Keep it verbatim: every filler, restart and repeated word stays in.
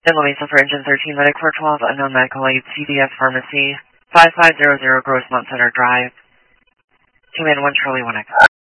In La Mesa for Engine thirteen, Medic four twelve, unknown medical aid, C V S Pharmacy, five five zero zero Grossmont Center Drive. Command one Charlie one X.